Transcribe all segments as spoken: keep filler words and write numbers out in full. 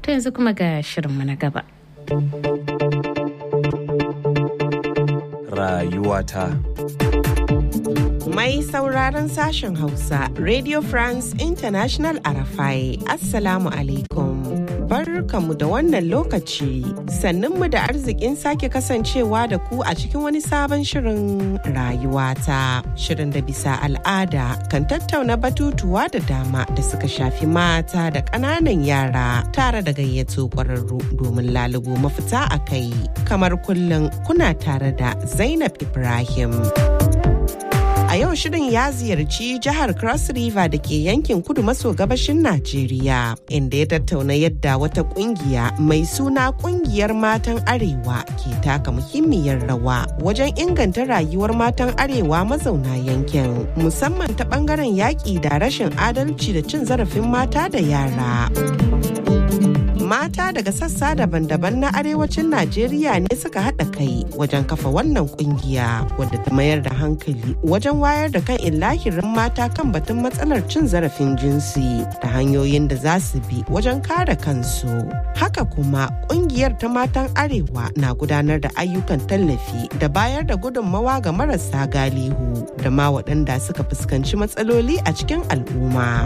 To yanzu kuma ga shirinmu na gaba. Rayuwata. Mai sauraron sashen Hausa, Radio France International Arafai, Assalamu alaikum. Barkanmu da wannan lokaci, sannunmu da arzikin sake kasancewa da ku a cikin wani sabon shirin rayuwata. Shirin da bisa al'ada kan tattauna batutuwa da dama da suka shafi mata da ƙananan yara tare da gayyato ƙwararru domin lalubo mafita a kai. Kamar kullum kuna tare da Zainab Ibrahim. A yau shirin ya ziyarci jihar Cross River da ke yankin kudu maso gabashin Najeriya, inda ya tattauna yadda wata kungiya mai suna Kungiyar Matan Arewa ke taka muhimmiyar rawa wajen inganta rayuwar matan Arewa mazauna yankin, musamman ta bangaren yaƙi da rashin adalci da cin zarafin mata da yara. Mata daga sassa daban-daban na arewacin Najeriya ne suka haɗa kai wajen kafa wannan kungiya wadda ta mayar da hankali wajen wayar da kan illahirin mata kan batun matsalar cin zarafin jinsi da hanyoyin da za su bi wajen kare kansu. Haka kuma kungiyar ta matan arewa na gudanar da ayyukan tallafi da bayar da gudunmawa ga marasa galihu da ma waɗanda suka fuskanci matsaloli a cikin al'umma.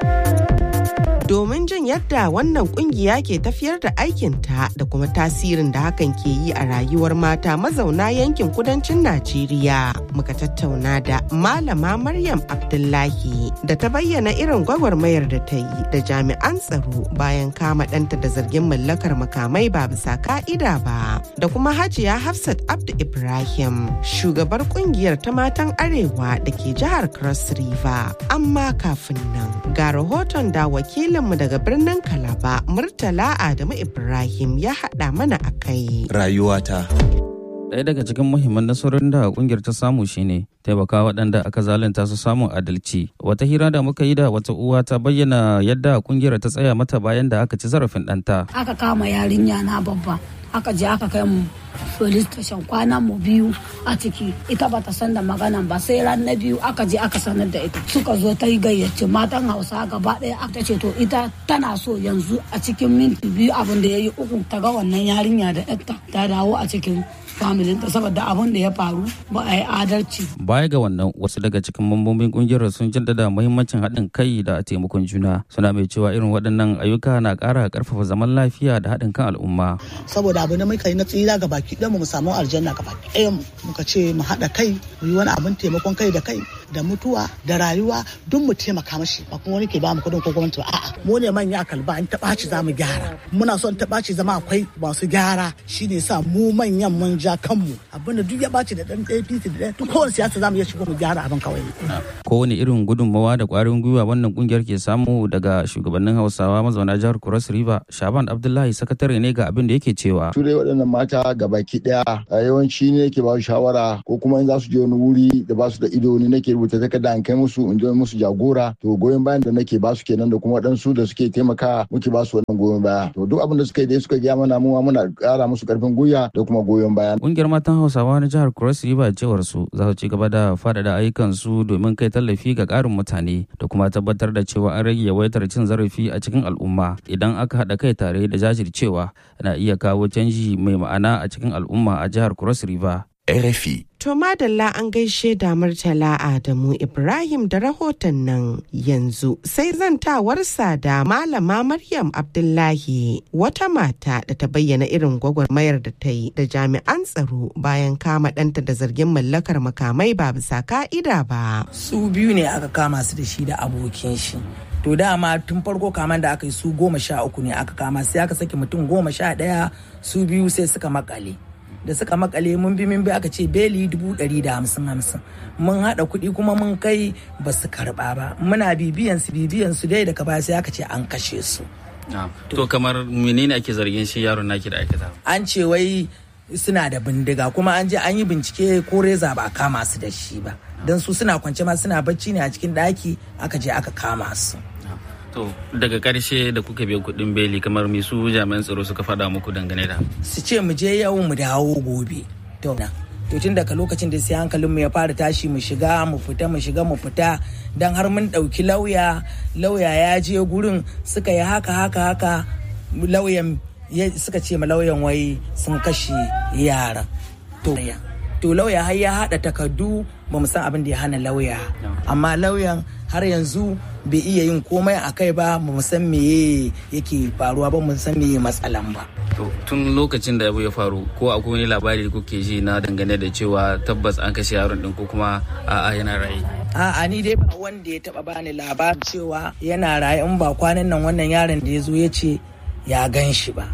Domin jin yadda wannan kungiya ke tafiyar da aikinta da kuma tasirin da hakan ke yi a rayuwar mata mazauna yankin kudancin Najeriya, muka tattauna da Malama Maryam Abdullahi da ta bayyana irin gwagwarmayar da ta yi da jami'an tsaro bayan kama ɗanta da zargin mallakar makamai ba bisa ka'ida ba, da kuma Hajiya Hafsat Abdu Ibrahim, shugabar kungiyar ta matan Arewa da ke jihar Cross River. Amma kafin nan, ga rahoton da wakilin mu daga birnin Kalaba, Murtala Adamu Ibrahim ya haɗa mana a kai. Rayuwata. Ɗaya daga cikin muhimman nasarorin da kungiyar ta samu shine taimaka waɗanda aka zalunta su samun adalci. Wata hira da muka yi da wata uwa ta bayyana yadda kungiyar ta tsaya mata bayan da aka ci zarafin ɗanta. Aka kama yarinya na babba, aka je aka kai mu police station, kwanan mu biyu a ciki. Ita bata san da maganan ba, sai ran na biyu aka je aka sanar da ita. Suka zo ta yi gayyace matan Hausa gaba ɗaya, aka ce to ita tana so yanzu a cikin minti biyu abin da ya yi uku ta ga wannan yarinya da ƴarta ta dawo a cikin familinta, saboda abin da ya faru ba a yi adalci. Baya ga wannan, wasu daga cikin mambobin kungiyar sun jaddada muhimmancin haɗin kai da taimakon juna. Suna mai cewa irin waɗannan ayyuka na ƙara ƙarfafa zaman lafiya da haɗin kan al'umma. Saboda abu da muka yi na tsira ga baki ɗaya mu samu aljanna ga baki ɗaya mu, muka ce mu haɗa kai mu yi wani abin taimakon kai da kai da mutuwa da rayuwa duk mu taimaka mashi, ba kuma wani ke ba mu kuɗin ko gwamnati ba, a'a mu ne manya kalba, in ta ɓaci za mu gyara. Muna son ta ɓaci zama akwai masu gyara, shine sa mu manyan mun ja kanmu, abinda duk ya ɓaci da ɗan A P C da ɗan duk kowane siyasa za mu iya shigo mu gyara abin kawai. Kowane irin gudunmawa da ƙwarin gwiwa wannan kungiyar ke samu daga shugabannin Hausawa mazauna jihar Cross River, Shaban Abdullahi sakatare ne ga abin da yake cewa. Su dai waɗannan mata gabaki ɗaya yawanci ne ke ba su shawara, ko kuma in za su je wani wuri da ba su da ido ne nake rubuta takarda an kai musu in je musu jagora. To goyon bayan da nake ba su kenan, da kuma waɗansu da suke taimaka muke ba su wannan goyon baya. To duk abin da suka yi dai suka gaya mana, mu muna ƙara musu ƙarfin gwiwa da kuma goyon baya. Kungiyar matan Hausawa na jihar Cross River cewar su za su ci gaba da faɗaɗa ayyukan su domin kai tallafi ga ƙarin mutane da kuma tabbatar da cewa an rage yawaitar cin zarafi a cikin al'umma. Idan aka haɗa kai tare da jajircewa, na iya kawo canji mai ma'ana a cikin al'umma a jihar Cross River. R F I. To madalla an gaishe da Murtala Adamu Ibrahim da rahoton nan. Yanzu sai zantawarsa da Malama Maryam Abdullahi, wata mata da ta bayyana irin gwagwarmayar da ta yi da jami'an tsaro bayan kama ɗanta da zargin mallakar makamai ba bisa ka'ida ba. Su biyu ne aka kama su da shi da abokin shi. To dama tun farko kaman da aka yi su goma sha uku ne aka kama, sai aka saki mutum goma sha ɗaya, su biyu sai suka makale. Da suka makale mun bi mun bi aka ce beli dubu ɗari da hamsin hamsin, mun haɗa kuɗi kuma mun kai ba su karɓa ba, muna bibiyan su bibiyan su dai daga baya sai aka ce an kashe su. To kamar menene ake zargin shi yaron naki da aikata? An ce wai suna da bindiga, kuma an je an yi bincike ko reza ba a kama su da shi ba, don su suna kwance ma suna bacci ne a cikin ɗaki, aka je aka kama su. To daga karshe da kuka biya kuɗin beli, kamar me su jami'an tsaro suka faɗa muku dangane da? Su ce mu je yau mu dawo gobe. To to tun daga lokacin da sai hankalin mu ya fara tashi, mu shiga mu fita mu shiga mu fita, dan har mun ɗauki lauya lauya ya je gurin, suka yi haka haka haka lauyan suka ce ma lauyan wai sun kashe yaran. To lauya har ya haɗa takardu ba mu san abin da ya hana lauya. Amma lauyan har yanzu bai iya yin komai a kai ba, mu san meye yake faruwa ba, mu san meye matsalan ba. Tun lokacin da abu ya faru ko akwai wani labari da kuke ji na dangane da cewa tabbas an kashe yaron din ko kuma a'a yana raye? A'a ni dai ba wanda ya taba bani labarin cewa yana raye in ba kwanan nan wannan yaron da ya zo ya ce ya gan shi ba.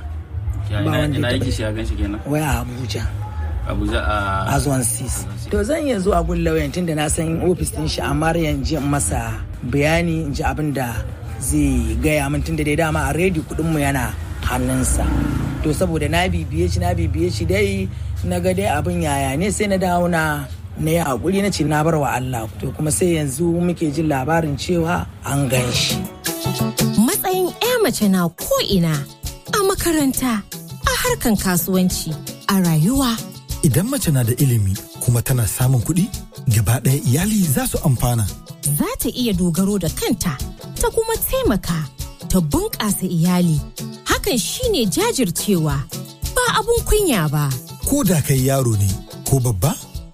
Ina yake shi ya gan shi kenan? Wai a Abuja. Abuja a Azwan Sis. To zan iya zuwa gun lauyan tun da na san ofis din shi amma yanzu in masa bayani in ji abin da zai gaya min tun da dai dama a rediyo kudin mu yana hannunsa. To saboda na bibiye shi na bibiye shi dai na ga dai abin yaya ne sai na dawo na na yi hakuri na ce na bar wa Allah. To kuma sai yanzu muke jin labarin cewa an gan shi. Matsayin 'ya mace na ko ina, a makaranta, a harkan kasuwanci, a rayuwa. Idan mace na da ilimi kuma tana samun kuɗi, gaba ɗaya iyali za su amfana. Za ta iya dogaro da kanta, ta kuma taimaka, ta bunƙasa iyali. Hakan shine jajircewa, ba abun kunya ba. Ko da kai yaro ne ko babba,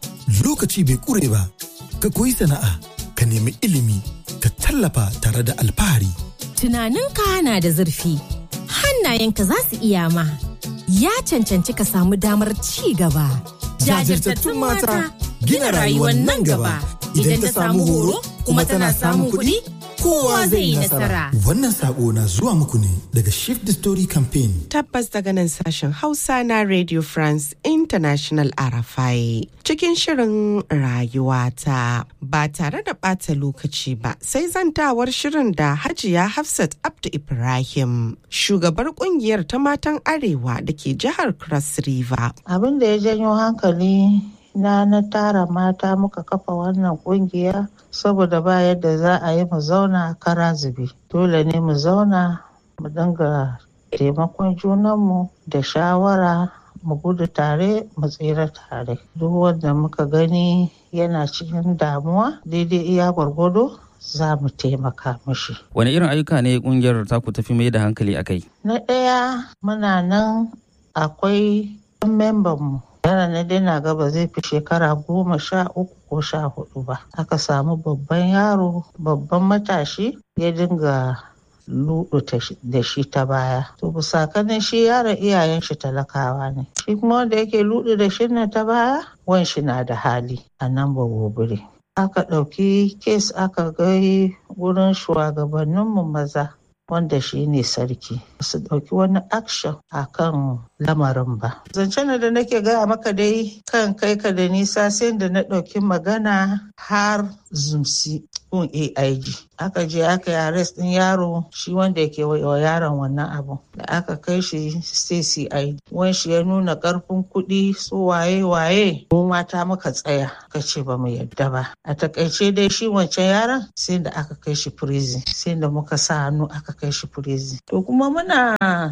lokaci bai ƙure ba. Ka koyi sana'a, ka nemi ilimi, ka tallafa tare da alfahari. Tunaninka na da zurfi, hannayenka za su iya ma. Ya cancanci ka samu damar ci gaba. Jajirtattun mata gina rayuwar nan gaba. Idan ta samu horo kuma tana samun kuɗi, kowa zai yi nasara. Wannan sako na zuwa muku ne daga Shift the Story Campaign. Tabbas daga nan sashen Hausa na Radio France International R F I. Cikin shirin rayuwata ba tare da ɓata lokaci ba sai zantawar shirin da Hajiya Hafsat Abdu Ibrahim, shugabar kungiyar ta matan Arewa da ke jihar Cross River. Abin da ya janyo hankali na na tara mata muka kafa wannan kungiya saboda ba yadda za a yi mu zauna kara zube. Dole ne mu zauna mu dinga taimakon junanmu da shawara, mu gudu tare mu tsira tare. Duk wanda muka gani yana cikin damuwa daidai iya gwargwado za mu taimaka mishi. Wani irin ayyuka ne kungiyar taku tafi mai da hankali a kai? Na ɗaya muna nan akwai memban mu. Yana na dai gaba zai fi shekara goma sha uku ko sha hudu ba. Aka samu babban yaro, babban matashi ya dinga luɗu da shi ta baya. To bisa kanin shi yaron iyayen shi talakawa ne. Shi kuma wanda yake luɗu da shi na ta baya, wan shi na da hali a nan ba gobire. Aka ɗauki kes aka gai wurin shugabanninmu maza wanda shi ne sarki, su ɗauki wani action a kan lamarin ba. Zancen da nake gaya maka dai kan kai ka da nisa sai da na ɗauki magana har zumsi kun A I G. Aka je aka yi arrest ɗin yaro, shi wanda yake wa yaron wannan abu. Da aka kai shi sai C I D. Wan shi ya nuna ƙarfin kuɗi su waye waye. Mu mata muka tsaya, ka ce ba mu yadda ba. A takaice dai shi wancan yaron sai da aka kai shi prison. Sai da muka sa hannu aka kai shi prison. To kuma muna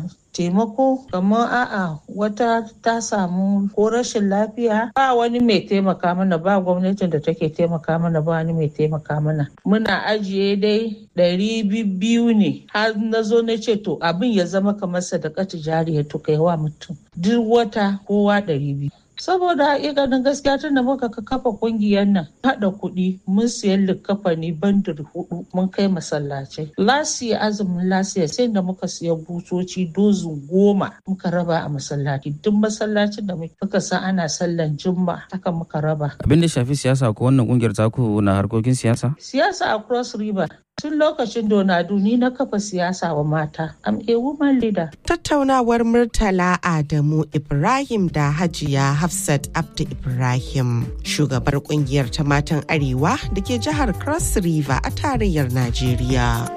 taimako kamar a'a wata ta samu ko rashin lafiya, ba wani mai taimaka mana, ba gwamnatin da take taimaka mana, ba wani mai taimaka mana. Muna ajiye dai ɗari biyu ne har na zo na ce to abin ya zama kamar sadakatu jariya to kai wa mutum duk wata kowa ɗari biyu. Saboda haƙiƙanin gaskiya tun da muka kafa kungiyar nan haɗa kuɗi mun siyan likafani bandir hudu mun kai masallacai. Lasiya azumin lasiya sai da muka siya butoci dozin goma muka raba a masallaci. Duk masallacin da muka san ana sallan jumma haka muka raba. Abin da shafi siyasa ko wannan kungiyar taku na harkokin siyasa? Siyasa a Cross River. Tun lokacin Donadu ni na kafa siyasa wa mata. I'm a woman leader. Tattaunawar Murtala Adamu Ibrahim da Hajiya Hafsat Abdu Ibrahim, shugabar kungiyar ta matan Arewa da ke jihar Cross River a tarayyar Najeriya.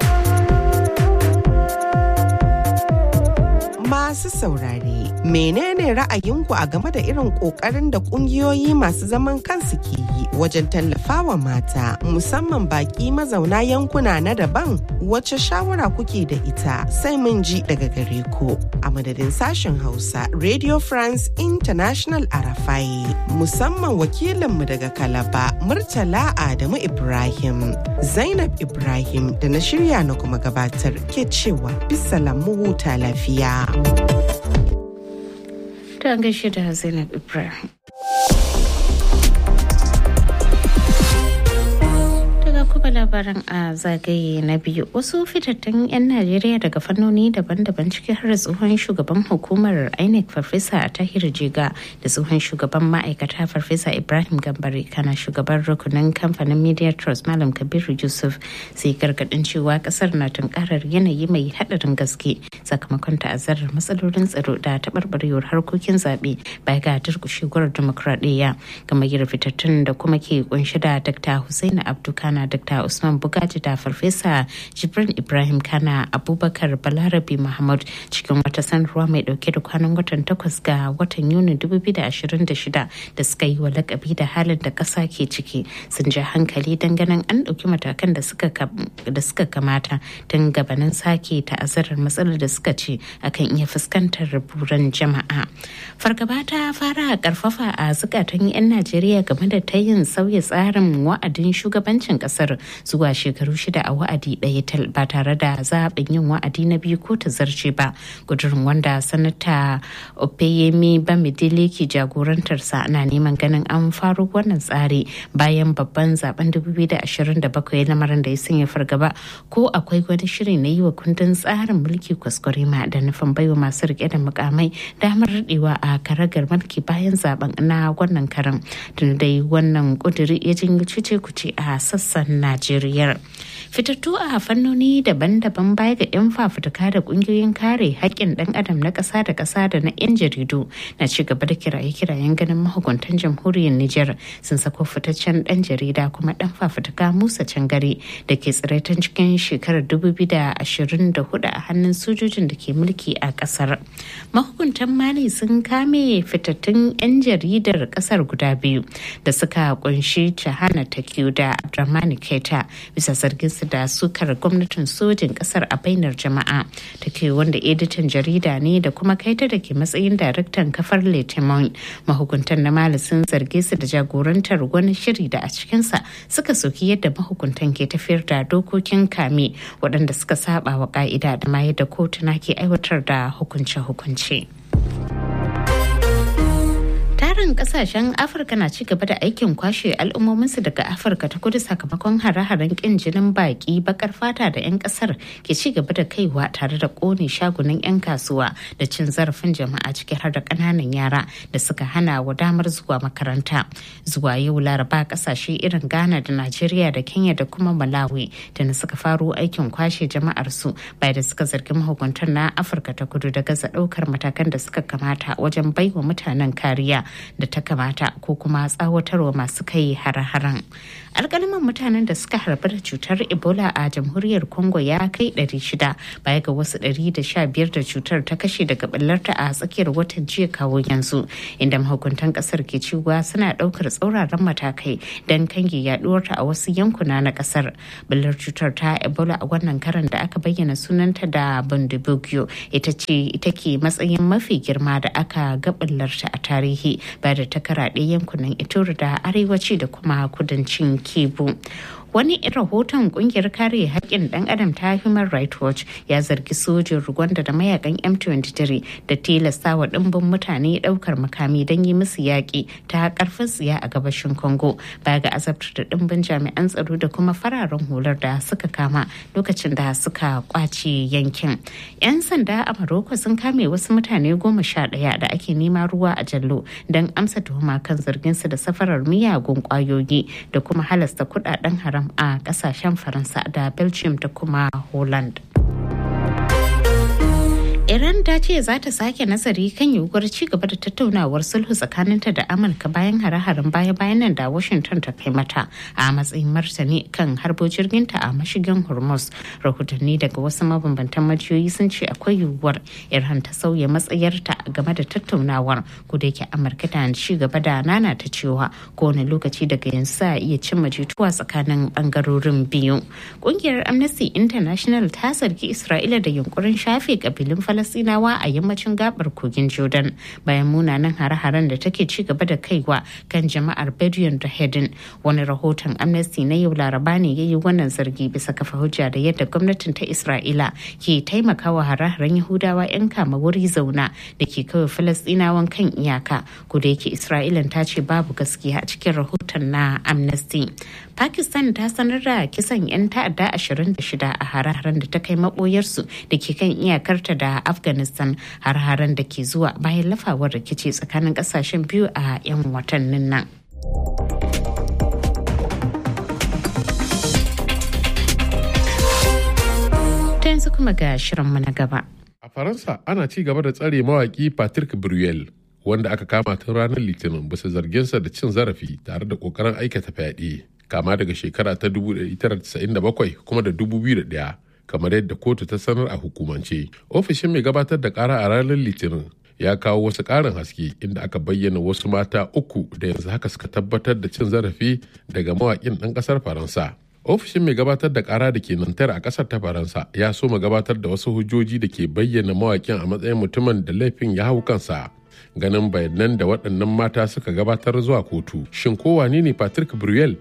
Masu saurare, menene ra'ayinku a game da irin ƙoƙarin da ƙungiyoyi masu zaman kansu ke yi wajen tallafawa mata musamman baƙi mazauna yankuna na daban? Wace shawara kuke da ita? Sai mun ji daga gare ku. A madadin sashen Hausa Radio France International Arafai, musamman wakilinmu daga Kalaba Murtala Adamu Ibrahim, Zainab Ibrahim da na shirya na kuma gabatar ke cewa bisalam mu huta lafiya. Ta gaishe da Zainab Ibrahim. Kuma labarin a zagaye na biyu, wasu fitattun 'yan Najeriya daga fannoni daban-daban ciki har tsohon shugaban hukumar I N E C Farfesa Tahir Jega da tsohon shugaban ma'aikata Farfesa Ibrahim Gambari kana shugaban rukunin kamfanin Media Trust Malam Kabiru Yusuf sai gargadin cewa kasar na tunkarar yanayi mai hadarin gaske sakamakon ta'azzarar matsalolin tsaro da taɓarɓarewar harkokin zaɓe baya ga durƙushewar dimokuraɗiyya. Gamayyar fitattun da kuma ke kunshi da Dr. Hussaini Abdu Kana, Dr. Usman Bugaji da Farfesa Jibrin Ibrahim Kana, Abubakar Balarabi Muhammad cikin wata sanarwa mai dauke da kwanan watan takwas ga watan Yuni dubu biyu da ashirin da shida da suka yi wa lakabi da halin da ƙasa ke ciki sun ji hankali ganin an ɗauki matakan da suka da suka kamata tun gabanin sake ta'azzarar matsalar da suka ce akan iya fuskantar buran jama'a. Fargaba ta fara karfafa a zukatan 'yan Najeriya game da tayin sauya tsarin wa'adin shugabancin kasar zuwa shekaru shida a wa'adi ɗaya ba tare da zaɓin yin wa'adi na biyu ko ta zarce ba. Gudurin wanda sanata Opeyemi Bamidele ke jagorantarsa na neman ganin an faro wannan tsari bayan babban zaben dubu biyu da ashirin da bakwai, lamarin da ya sanya fargaba ko akwai wani shiri na yi wa kundin tsarin mulki kwaskwarima da nufin baiwa masu rike da mukamai damar daɗewa a karagar mulki bayan zaben na wannan karan. Tun dai wannan kuduri ya janyo cece kuce a sassan Najeriya. Fitattu a fannoni daban-daban baya ga 'yan fafutuka da kungiyoyin kare haƙƙin ɗan adam na ƙasa da ƙasa da na 'yan jaridu na ci gaba da kiraye-kirayen ganin mahukuntan jamhuriyar Nijar sun sako fitaccen ɗan jarida kuma ɗan fafutuka Musa Cangare da ke tsiraitan cikin shekarar dubu biyu da ashirin da hudu a hannun sojojin da ke mulki a ƙasar. Mahukuntan Mali sun kame fitattun 'yan jaridar ƙasar guda biyu da suka kunshi Chahana Takiyu da Abdurrahmani Keita bisa zargin su da sukar gwamnatin sojin kasar a bainar jama'a. Takiyu wanda editan jarida ne da kuma Keita da ke matsayin daraktan kafar Le Témoin. Mahukuntan na Mali sun zarge su da jagorantar wani shiri da a cikinsa suka soki yadda mahukuntan ke tafiyar da dokokin kame waɗanda suka saba wa ka'ida da ma yadda kotuna ke aiwatar da hukunce-hukunce. Tarin kasashen Afirka na ci gaba da aikin kwashe al'ummominsu daga Afirka ta kudu sakamakon hare-haren kin jinin baki bakar fata da 'yan kasar ke ci gaba da kaiwa tare da kone shagunan 'yan kasuwa da cin zarafin jama'a ciki har da kananan yara da suka hana wa damar zuwa makaranta. Zuwa yau Laraba kasashe irin Ghana da Najeriya da Kenya da kuma Malawi da na suka faro aikin kwashe jama'ar su bayan da suka zargi mahukuntan na Afirka ta kudu da gaza daukar matakan da suka kamata wajen baiwa mutanen kariya da ta kamata ko kuma tsawatarwa masu kai hare-haren. Alƙalaman mutanen da suka harbi da cutar Ebola a jamhuriyar Congo ya kai ɗari shida baya ga wasu ɗari da sha biyar da cutar ta kashe daga ɓallarta a tsakiyar watan jiya kawo yanzu, inda mahukuntan ƙasar ke cewa suna ɗaukar tsauraran matakai don kange yaɗuwarta a wasu yankuna na ƙasar. Ɓallar cutar ta Ebola a wannan karan da aka bayyana sunanta da Bundibugyo ita ce ita ke matsayin mafi girma da aka ga ɓallarta a tarihi ba da ta karaɗe yankunan Ituri da arewaci da kuma kudancin Kivu. Wani rahoton kungiyar kare haƙƙin ɗan adam ta Human Rights Watch ya zargi sojin Rwanda da mayakan M twenty-three da tilasta wa ɗimbin mutane ɗaukar makami don yi musu yaƙi ta ƙarfin tsiya a gabashin Congo baya ga azabtar da ɗimbin jami'an tsaro da kuma fararen hular da suka kama lokacin da suka kwace yankin. 'Yan sanda a Morocco sun kame wasu mutane goma sha ɗaya da ake nema ruwa a jallo don amsa tuhuma kan zarginsu da safarar miyagun ƙwayoyi da kuma halasta kuɗaɗen haram a kasashen Faransa da Belgium da kuma Holland. Iran ta ce za ta sake nazari kan yiwuwar ci gaba da tattaunawar sulhu tsakaninta da Amurka bayan hare-haren baya-bayan nan da Washington ta kai mata a matsayin martani kan harbo jirginta a mashigin Hormuz. Rahotanni daga wasu mabambantan majiyoyi sun ce akwai yiwuwar Iran ta sauya matsayarta game da tattaunawar, ko da yake Amurka ta ci gaba da nana ta cewa kowane lokaci daga yanzu za a iya cimma jituwa tsakanin bangarorin biyu. Kungiyar Amnesty International ta zargi Isra'ila da yunkurin shafe kabilun Falasinawa a yammacin gabar kogin Jordan bayan munanan hare-haren da take ci gaba da kaiwa kan jama'ar Bedouin da Hedin. Wani rahoton Amnesty na yau Laraba ne ya yi wannan zargi bisa kafa hujja da yadda gwamnatin ta Isra'ila ke taimakawa hare-haren Yahudawa 'yan kama wuri zauna da ke kawai Falasinawan kan iyaka, ko da yake Isra'ilan ta ce babu gaskiya a cikin rahoton na Amnesty. Pakistan ta sanar da kisan 'yan ta'adda ashirin da shida a hare-haren da ta kai maboyarsu da ke kan iyakarta da Afghanistan, har-haren da ke zuwa bayan lafawar rikici tsakanin kasashen biyu a 'yan watannin nan. Ta yanzu kuma ga shirinmu na gaba. A Faransa ana ci gaba da tsare mawaki Patrick Bruel, wanda aka kama tun ranar Litinin bisa zarginsa da cin zarafi tare da kokarin aikata fyaɗe, kama daga shekara ta dubu ɗaya da tara da casa'in da bakwai kuma da dubu biyu da ɗaya. Kamar yadda kotu ta sanar a hukumance. Ofishin mai gabatar da kara a ranar Litinin ya kawo wasu ƙarin haske inda aka bayyana wasu mata uku da yanzu haka suka tabbatar da cin zarafi daga mawaƙin ɗan ƙasar Faransa. Ofishin mai gabatar da kara da ke Nanterre a ƙasar ta Faransa ya so ma gabatar da wasu hujjoji da ke bayyana mawaƙin a matsayin mutumin da laifin ya hau kansa. Ganin bayanan da waɗannan mata suka gabatar zuwa kotu. Shin ko wane ne Patrick Bruel?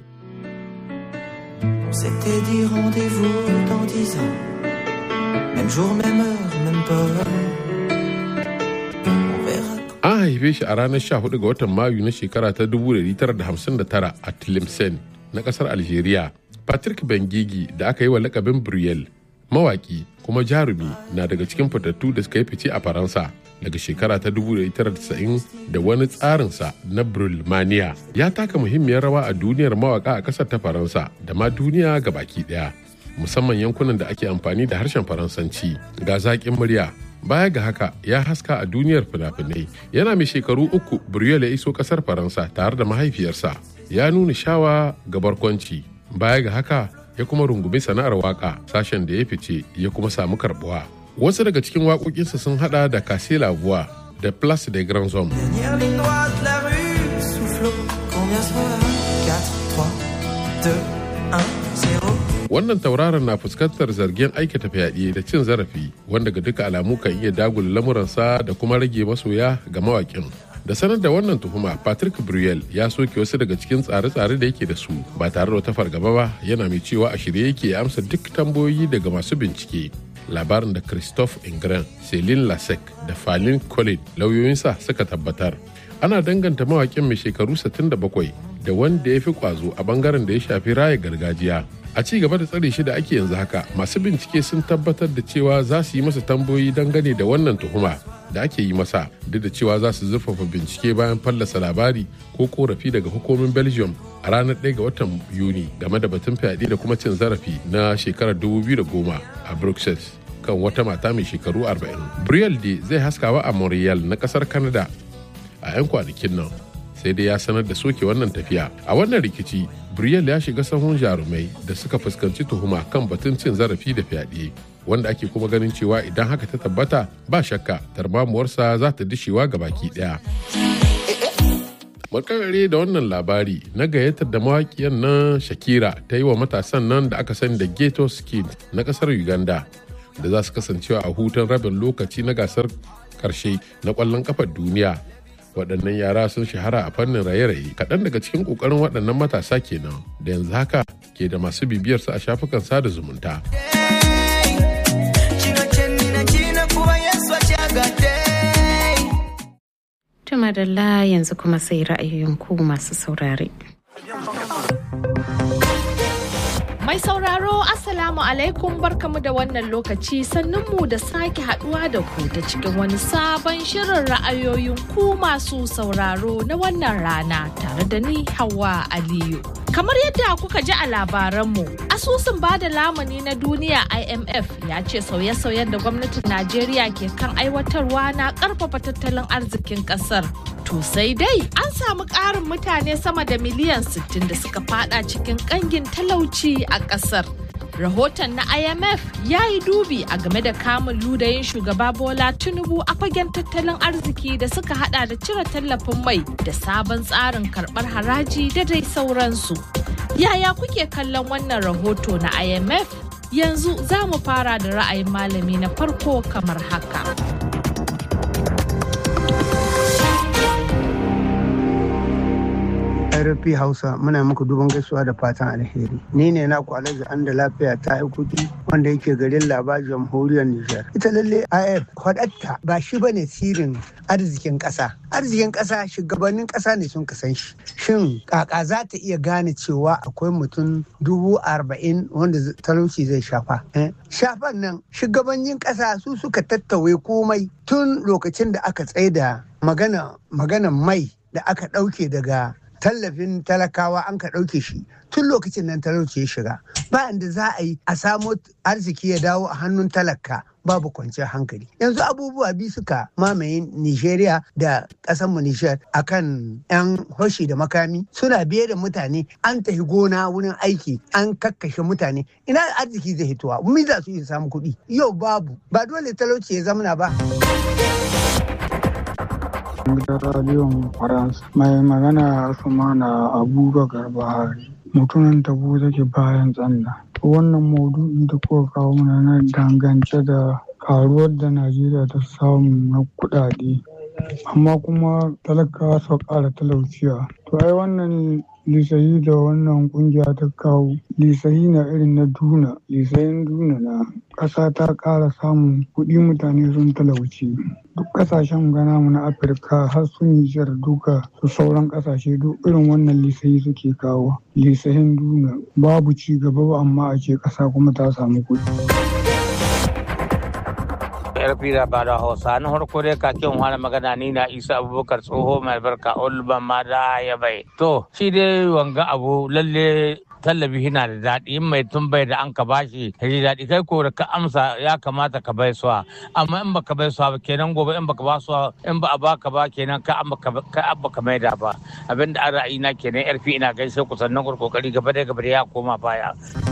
On s'était dit rendez-vous dans dix ans, même jour, même heure, même peur. An haife shi a ranar sha hudu ga watan Mayu na shekara ta dubu ɗaya da tara da hamsin da tara a Tlemcen na ƙasar Algeria. Patrick Bengigi da aka yi wa lakabin Bruel, mawaki kuma jarumi, na daga cikin fitattu da suka yi fice a Faransa daga shekara ta dubu ɗaya da tara da casa'in da wani tsarinsa na Brulmania. Ya taka muhimmiyar rawa a duniyar mawaka a ƙasar ta Faransa da ma duniya ga baki ɗaya, musamman yankunan da ake amfani da harshen Faransanci. Ga zaƙin murya. Baya ga haka ya haska a duniyar fina-finai. Yana mai shekaru uku Bruel ya iso ƙasar Faransa tare da mahaifiyarsa. Ya nuna shawa ga barkwanci. Baya ga haka ya kuma rungumi sana'ar waka, sashen da ya fice ya kuma samu karbuwa. Wasu daga cikin waƙoƙinsa sun hada da Casser la Voix da Place des Grands Hommes. Wannan tauraron na fuskantar zargin aikata fyaɗe da cin zarafi, wanda ga duka alamu kan iya dagula lamuransa da kuma rage masoya ga mawaƙin. Da sanar da wannan tuhuma, Patrick Bruel ya soke wasu daga cikin tsare-tsare da yake da su ba tare da wata fargaba ba, yana mai cewa a shirye yake amsa duk tambayoyi daga masu bincike. Labarin da Christophe Ingren, Céline Lasek da Falin Colin lauyoyinsa suka tabbatar. Ana danganta mawaƙin mai shekaru sittin da bakwai da wanda ya fi kwazo a bangaren da ya shafi raya gargajiya. A ci gaba da tsare shi da ake yanzu haka, masu bincike sun tabbatar da cewa za su yi masa tambayoyi dangane da wannan tuhuma da ake yi masa, duk da cewa za su zurfafa bincike bayan fallasa labari ko korafi daga hukumomin Belgium a ranar ɗaya ga watan Yuni game da batun fyaɗe da kuma cin zarafi na shekarar dubu biyu da goma a Bruxelles kan wata mata mai shekaru arba'in. Bruel de zai haskawa a Montreal na ƙasar Canada a 'yan kwanakin nan, sai dai ya sanar da soke wannan tafiya. A wannan rikici, Bruel ya shiga sahun jarumai da suka fuskanci tuhuma kan batun cin zarafi da fyaɗe, wanda ake kuma ganin cewa idan haka ta tabbata ba shakka tarmamuwarsa za ta dishewa ga baki ɗaya. Makarare da wannan labari na gayyatar da mawaƙiyar nan Shakira ta yi wa matasan nan da aka sani da Ghetto Kids na ƙasar Uganda, da za su kasancewa a hutun rabin lokaci na gasar ƙarshe na ƙwallon ƙafar duniya. Waɗannan yara sun shahara a fannin raye-raye. Kaɗan daga cikin ƙoƙarin waɗannan matasa kenan da yanzu haka ke da masu bibiyarsu a shafukan sada zumunta. Tumadalla yanzu kuma sai ra'ayoyin ku masu saurare. Mai sauraro Assalamu alaikum, barkamu da wannan lokaci, sannunmu da sake haduwa da ku ta cikin wani sabon shirin ra'ayoyin ku masu sauraro na wannan rana tare da ni Hauwa Aliyu. Kamar yadda kuka ji a labaranmu, asusun bada lamuni na duniya I M F ya ce sauye-sauyen da gwamnatin Najeriya ke kan aiwatarwa na karfafa tattalin arzikin kasar. To sai dai an samu ƙarin mutane sama da miliyan sittin da suka fada cikin ƙangin talauci a kasar. Rahoton na I M F ya yi dubi a game da kamun ludayin shugaba Bola Tinubu a fagen tattalin arziki da suka hada da cire tallafin mai da sabon tsarin karbar haraji da dai sauransu. Yaya kuke kallon wannan rahoto na I M F? Yanzu za mu fara da ra'ayin malami na farko kamar haka. R F Hausa muna muku duban gaisuwa da fatan alheri. Ni ne na Alhaji Anda Lafiya ta yi kuɗi wanda yake garin Laba jamhuriyar Nijar. Ita lalle I M F kwadatta ba shi bane sirrin arzikin ƙasa. Arzikin ƙasa shugabannin ƙasa ne sun kasan shi. Shin kaka za ta iya gane cewa akwai mutum dubu arba'in wanda talauci zai shafa? Shafan nan shugabannin ƙasa su suka tattawe komai tun lokacin da aka tsaida magana maganan mai da aka ɗauke daga tallafin talakawa an ka ɗauke shi tun lokacin nan talauci ya shiga ba inda za a yi a samo arziki ya dawo a hannun talaka babu kwanciyar hankali. Yanzu abubuwa biyu suka mamaye Nijeriya da ƙasar mu Nijar akan 'yan hoshi da makami suna biye da mutane an tafi gona wurin aiki an kakkashe mutane ina arziki zai hitowa mu za su yi samu kuɗi yau babu ba dole talauci ya zamana ba. Gidan radiyon Faransa mai magana Asumana Abubakar Bahari mutumin tabo take bayan tsanda. Wannan maudu'in da kuka kawo mana na dangance da karuwar da Najeriya ta samu na kuɗaɗe amma kuma talakawa su ƙara talauciya. To ai wannan lisahi da wannan kungiya ta kawo lisahi na irin na duna lisahin duna na ƙasa ta ƙara samun kuɗi mutane sun talauci. Duk ƙasashen gana mu na Afirka har su Nijar duka su sauran ƙasashe duk irin wannan lisahi suke kawo. Lisahin duna babu ci gaba ba amma a ce ƙasa kuma ta samu kuɗi. Yarfi da ba da Hausa na harko dai kakin wani magana ni na Isa Abubakar tsoho mai barka Ulban ma da ya bai. To shi dai wanga abu lalle tallafi yana da daɗi in mai tun bai da an ka bashi ya ji daɗi kai ko da ka amsa ya kamata ka bai suwa amma in baka bai suwa ba kenan gobe in baka ba suwa in ba a baka ba kenan ka abba ka maida ba abinda an ra'ayi na kenan yarfi ina gaishe ku sannan kokari gaba da gaba ya koma baya.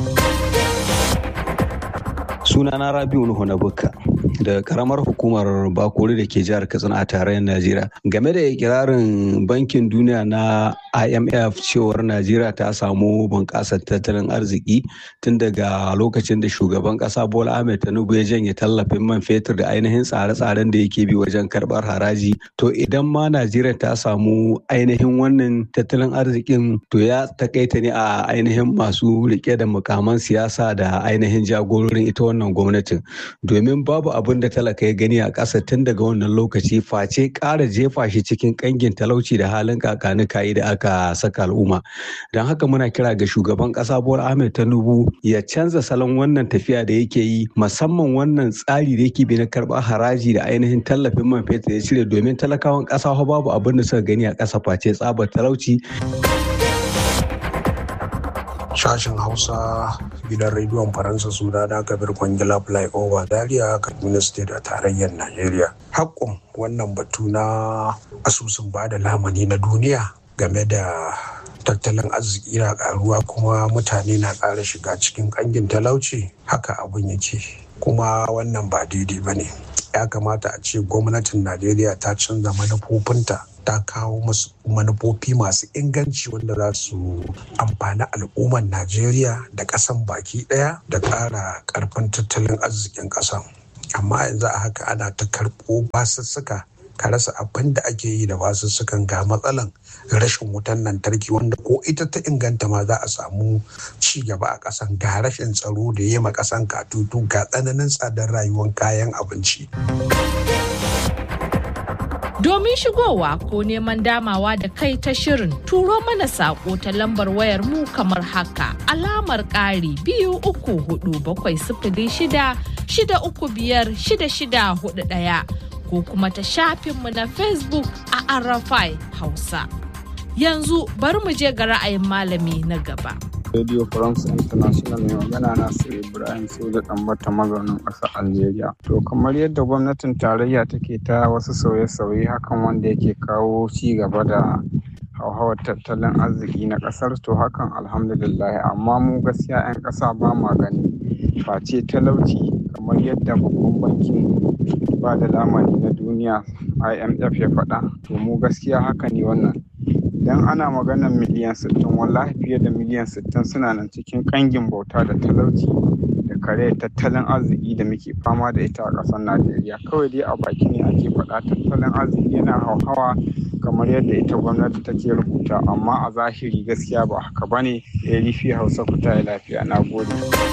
Sunana Rabiu Nuhu na Bukka da karamar hukumar Bakori da ke jihar Katsina a tarayyar Najeriya. Game da ikirarin bankin duniya na I M F cewar Najeriya ta samu bunƙasar tattalin arziki tun daga lokacin da shugaban ƙasa Bola Ahmed Tinubu ya janye tallafin man fetur da ainihin tsare-tsaren da yake bi wajen karɓar haraji. To idan ma Najeriya ta samu ainihin wannan tattalin arzikin to ya takaita ne a ainihin masu rike da mukaman siyasa da ainihin jagororin ita wannan gwamnatin domin babu abin da talaka ya gani a ƙasa tun daga wannan lokaci face ƙara jefa shi cikin ƙangin talauci da halin kakanikayi da aka saka al'umma. Don haka muna kira ga shugaban ƙasa Bola Ahmed Tinubu ya canza salon wannan tafiya da yake yi musamman wannan tsari da yake bi na karɓar haraji da ainihin tallafin man fetur ya cire domin talakawan ƙasa babu abin da suka gani a ƙasa face tsabar talauci. Sashen Hausa gidan rediyon Faransa suna na Kabir Kwangila Flyover Zaria Kaduna State a tarayyar Najeriya. Hakkun wannan batu na asusun bada lamani na duniya game da tattalin arziki na karuwa kuma mutane na ƙara shiga cikin ƙangin talauci haka abin yake kuma wannan ba daidai ba ne. Ya kamata a ce gwamnatin Najeriya ta canza manufofinta ta kawo musu manufofi masu inganci wanda za su amfani al'ummar Najeriya da ƙasan baki ɗaya da ƙara ƙarfin tattalin arzikin ƙasan. Amma yanzu a haka ana ta karɓo basussuka ka rasa abin da ake yi da basussukan ga matsalan rashin wutan lantarki wanda ko ita ta inganta ma za a samu ci gaba a ƙasan ga rashin tsaro da yi ma ƙasan katutu ga tsananin tsadar rayuwar kayan abinci. Domin shigowa ko neman damawa da kai ta shirin turo mana saƙo ta lambar wayar mu kamar haka alamar ƙari biyu uku hudu bakwai sifili shida shida uku biyar shida shida hudu ɗaya ko kuma ta shafinmu na Facebook a Arafai Hausa. Yanzu bari mu je ga ra'ayin malami na gaba. Radio France International mai magana Nasir Ibrahim Soja Ɗanbata mazaunin ƙasar Algeria. To kamar yadda gwamnatin tarayya take ta wasu sauye-sauye hakan wanda yake kawo ci gaba da hauhawar tattalin arziki na ƙasar to hakan alhamdulillah amma mu gaskiya 'yan ƙasa ba ma gani face talauci kamar yadda babban bankin ba da lamani na duniya I M F ya faɗa to mu gaskiya haka ne wannan. Idan ana maganar miliyan sittin wallahi fiye da miliyan sittin suna nan cikin kangin bauta da talauci da kare tattalin arziki da muke fama da ita a ƙasar Najeriya. Kawai dai a baki ne ake faɗa tattalin arziki yana hauhawa kamar yadda ita gwamnati take rubuta amma a zahiri gaskiya ba haka bane. Ya rifi Hausa ku tayi lafiya, na gode.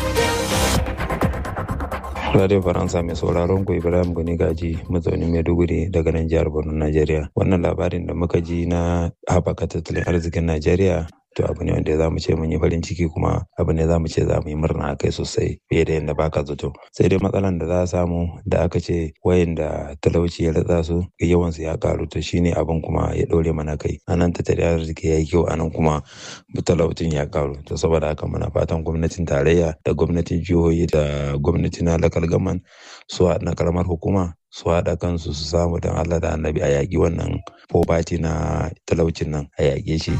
Radio Faransa mai sauraron ku Ibrahim Gani Gaji mazaunin Maiduguri daga nan jihar Borno, Najeriya. Wannan labarin da muka ji na haɓaka tattalin arzikin Najeriya to abu ne wanda za mu ce mun yi farin ciki kuma abu ne za mu ce za mu yi murna a kai sosai fiye da yadda baka zato. Sai dai matsalan da za a samu da aka ce wayanda talauci ya ratsa su yawansu ya karu to shine abin kuma ya ɗore mana kai. Anan tattalin arziki ya yi kyau anan kuma talaucin ya karu. To saboda haka muna fatan gwamnatin tarayya da gwamnatin jihohi da gwamnati na local government su na karamar hukuma su haɗa kansu su samu don Allah da Annabi a yaƙi wannan poverty na talaucin nan a yaƙe shi.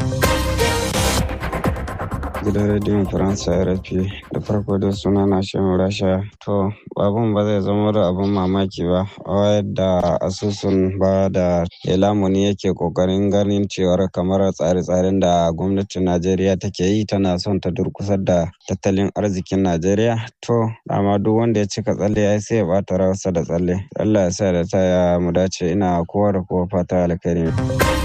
Gidan rediyon Faransa R F P da farko da suna na shan rasha to abun ba zai zama da abun mamaki ba a yadda asusun ba da lamuni yake kokarin ganin cewar kamar tsare-tsaren da gwamnatin Najeriya take yi tana son ta durkusar da tattalin arzikin Najeriya to dama duk wanda ya cika tsalle ya sai ya bata rawarsa da tsalle. Allah ya sa da ta ya mu dace ina kowa da kowa fata alkhairi.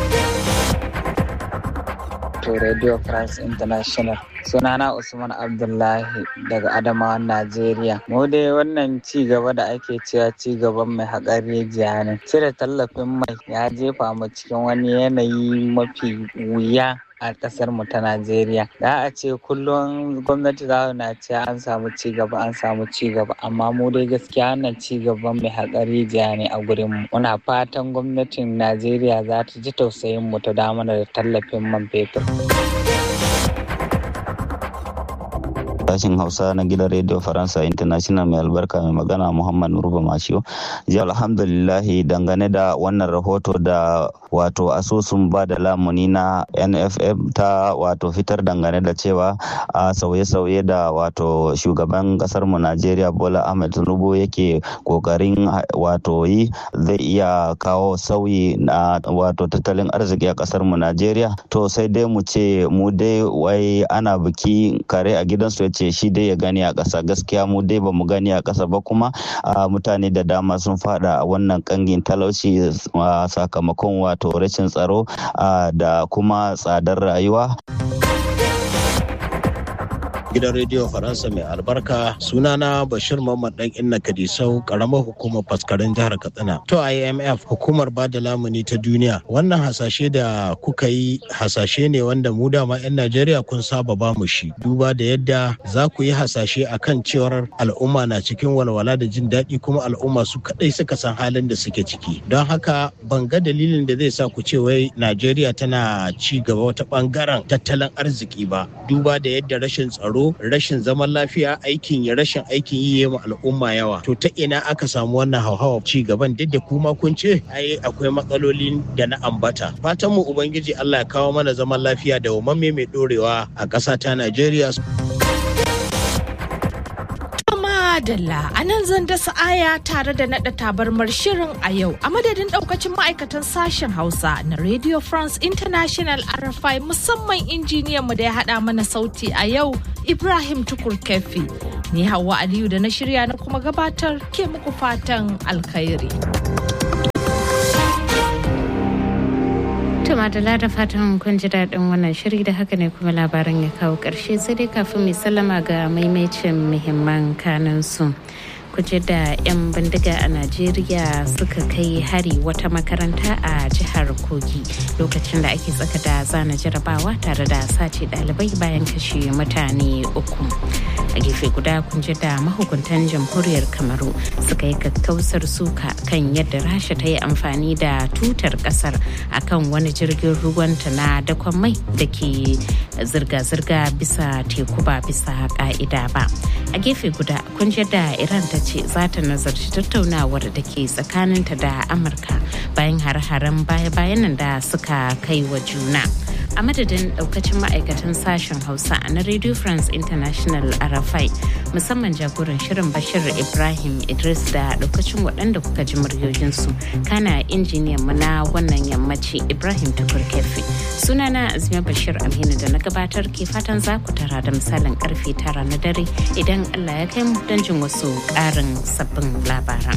Radio France International. Sunana Usman Abdullahi daga Adamawa, Najeriya. Mu dai wannan ci gaba da ake cewa ci gaban mai haƙar rijiya ne. Cire tallafin mai ya jefa mu cikin wani yanayi mafi wuya a kasar mu ta Najeriya. Da a ce kullum gwamnati za na ce an samu ci gaba an samu ci gaba amma mu dai gaskiya wannan ci gaban mai haƙar rijiya ne a gurin mu. Muna fatan gwamnatin Najeriya za ta ji tausayin mu ta da mana da tallafin man fetur. Sashin Hausa na gidan Radio Faransa International mai albarka mai magana Muhammad Nurba Mashiyo. Ji alhamdulillahi dangane da wannan rahoto da wato asusun ba da lamuni na N F M ta wato fitar dangane da cewa a sauye-sauye da wato shugaban kasar mu Najeriya Bola Ahmed Tinubu yake kokarin wato yi zai iya kawo sauyi na wato tattalin arziki a kasar mu Najeriya. To sai dai mu ce mu dai wai ana biki kare a gidansu ya ce shi dai ya gani a ƙasa gaskiya mu dai ba mu gani a ƙasa ba kuma mutane da dama sun fada a wannan kangin talauci sakamakon wato rashin tsaro da kuma tsadar rayuwa. Gidan rediyo Faransa mai albarka sunana Bashir Muhammad dan Inna Kadisau karamar hukumar faskarin jihar Katsina. To I M F hukumar bada lamuni ta duniya wannan hasashe da kuka yi hasashe ne wanda mu dama 'yan Najeriya kun saba ba mu shi duba da yadda za ku yi hasashe akan cewar al'umma na cikin walwala da jin daɗi kuma al'umma su kaɗai suka san halin da suke ciki. Don haka ban ga dalilin da zai sa ku ce wai Najeriya tana ci gaba wata ɓangaren tattalin arziki ba duba da yadda rashin tsaro rashin zaman lafiya aikin ya rashin aikin yi ma al'umma yawa to ta ina aka samu wannan hauhawa ci gaban duk da kuma kun ce ai akwai matsalolin da na ambata fatan mu ubangiji Allah ya kawo mana zaman lafiya da wamamme mai dorewa a ƙasa ta Najeriya. Madalla a nan zan dasa aya tare da naɗa tabarmar shirin a yau a madadin ɗaukacin ma'aikatan sashen Hausa na Radio France International R F I musamman injiniyan mu da ya haɗa mana sauti a yau Ibrahim Tukur Kefi. Ni Hauwa Aliyu da na shirya na kuma gabatar ke muku fatan alkhairi. Madala da fatan kun ji daɗin wannan shiri da haka ne kuma labaran ya kawo ƙarshe sai dai kafin mai sallama ga maimacin muhimman kanan su. kuje da 'yan bindiga a Najeriya suka kai hari wata makaranta a jihar Kogi lokacin da ake tsaka da zana jarabawa tare da sace ɗalibai bayan kashe mutane uku. A gefe guda kunje da mahukuntan jamhuriyar Kamaru suka yi kakkausar suka kan yadda Rasha ta yi amfani da tutar kasar akan wani jirgin ruwanta na dakon mai da ke zirga-zirga bisa teku ba bisa ka'ida ba. A gefe guda kunje da Iran ta ce za ta nazarci tattaunawar da ke tsakaninta da Amurka bayan har-haren baya-bayan da suka kai wa juna. A madadin daukacin ma'aikatan sashen Hausa na Radio France International Arafai musamman jagoran shirin Bashir Ibrahim Idris da daukacin waɗanda kuka ji muryoyinsu kana injiniyan mu na wannan yammaci Ibrahim Tukur Kefi. Sunana Azmiya Bashir Aminu da na gabatar ke fatan za ku tara da misalin karfe tara na dare idan Allah ya kai mu don jin wasu ƙarin sabbin labaran.